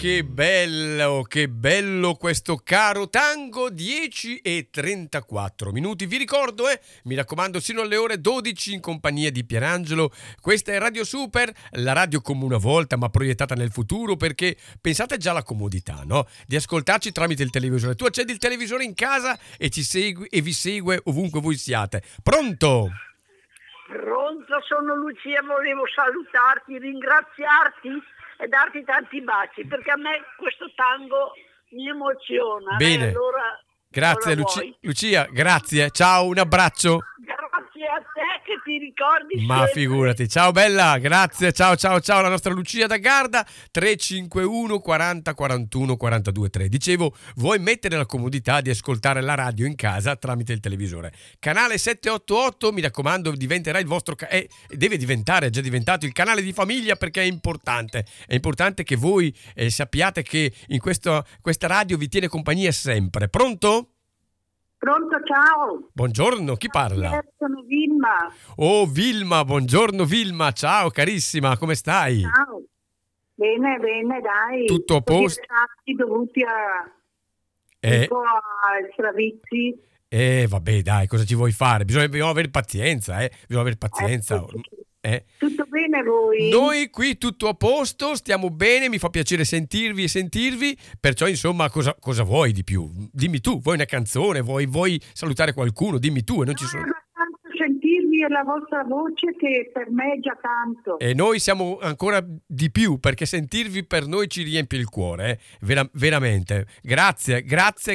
che bello questo caro tango, 10:34 minuti. Vi ricordo, mi raccomando, sino alle ore 12 in compagnia di Pierangelo. Questa è Radio Super, la radio come una volta ma proiettata nel futuro, perché pensate già alla comodità, no? Di ascoltarci tramite il televisore. Tu accendi il televisore in casa e ci segui e vi segue ovunque voi siate. Pronto? Pronto, sono Lucia, volevo salutarti, ringraziarti e darti tanti baci, perché a me questo tango mi emoziona. Bene, allora, grazie Lucia, grazie, ciao, un abbraccio. Grazie a te che ti ricordi Ma sempre. figurati, ciao bella, grazie, ciao la nostra Lucia da Garda. 351 40 41 42 3. Dicevo, vuoi mettere la comodità di ascoltare la radio in casa tramite il televisore, canale 788, mi raccomando, diventerà il vostro deve diventare, è già diventato il canale di famiglia, perché è importante che voi sappiate che in questa radio vi tiene compagnia sempre. Pronto? Pronto, ciao. Buongiorno, chi parla? Sono Vilma. Oh, Vilma, buongiorno Vilma, ciao carissima, come stai? Ciao. Bene, dai. Tutto a posto? Dovuti un po' ai servizi. Vabbè, dai, cosa ci vuoi fare? Bisogna avere pazienza, Bisogna avere pazienza. Tutto bene voi? Noi qui tutto a posto, stiamo bene, mi fa piacere sentirvi, perciò insomma cosa vuoi di più? Dimmi tu, vuoi una canzone, vuoi salutare qualcuno, dimmi tu. E non ci sono... sentirvi e la vostra voce, che per me è già tanto. E noi siamo ancora di più, perché sentirvi per noi ci riempie il cuore, veramente. Grazie.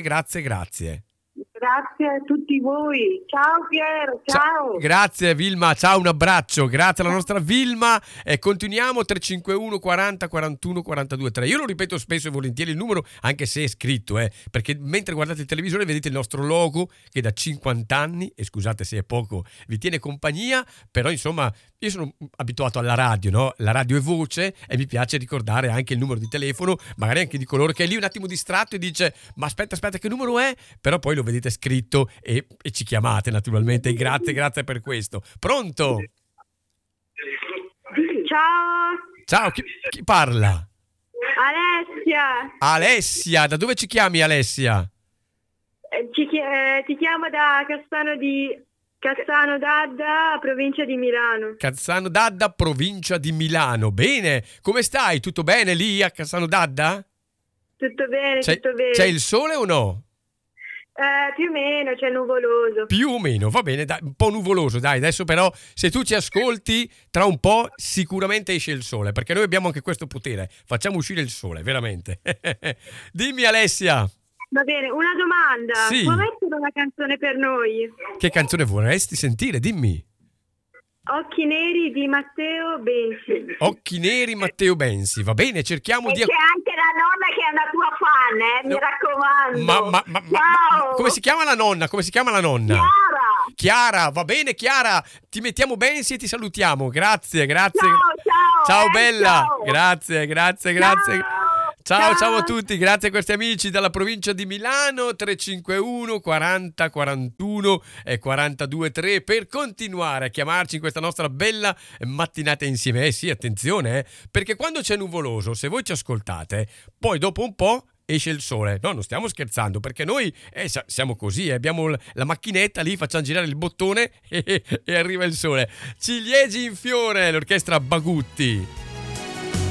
Grazie a tutti voi. Ciao Piero, ciao. Grazie Vilma, ciao, un abbraccio. Grazie alla nostra Vilma. E continuiamo 351 40 41 42 3. Io lo ripeto spesso e volentieri il numero, anche se è scritto, perché mentre guardate il televisore vedete il nostro logo che da 50 anni, e scusate se è poco, vi tiene compagnia, però insomma io sono abituato alla radio, no? La radio è voce e mi piace ricordare anche il numero di telefono, magari anche di coloro che è lì un attimo distratto e dice ma aspetta che numero è? Però poi lo vedete scritto e ci chiamate naturalmente. Grazie per questo. Pronto? Ciao, chi parla? Alessia, da dove ci chiami Alessia? Ti chiamo da Cassano d'Adda, provincia di Milano. Cassano d'Adda, provincia di Milano. Bene, come stai? Tutto bene lì a Cassano d'Adda? Tutto bene. C'è il sole o no? Più o meno, c'è nuvoloso. Più o meno, va bene, dai, un po' nuvoloso, dai. Adesso però, se tu ci ascolti, tra un po' sicuramente esce il sole, perché noi abbiamo anche questo potere. Facciamo uscire il sole, veramente. Dimmi Alessia. Va bene, una domanda. Sì. Puoi mettere una canzone per noi? Che canzone vorresti sentire? Dimmi. Occhi neri di Matteo Bensi. Occhi neri Matteo Bensi, va bene, cerchiamo di... C'è anche la nonna che è una tua fan, mi raccomando. Ma come si chiama la nonna? Chiara, va bene Chiara, ti mettiamo Bensi e ti salutiamo, grazie. Ciao bella, grazie. Ciao a tutti, grazie a questi amici dalla provincia di Milano. 351 40 41 e 42 3 per continuare a chiamarci in questa nostra bella mattinata insieme. Sì, attenzione, perché quando c'è nuvoloso, se voi ci ascoltate, poi dopo un po' esce il sole. No, non stiamo scherzando, perché noi siamo così, abbiamo la macchinetta lì, facciamo girare il bottone e arriva il sole. Ciliegi in fiore, l'orchestra Bagutti.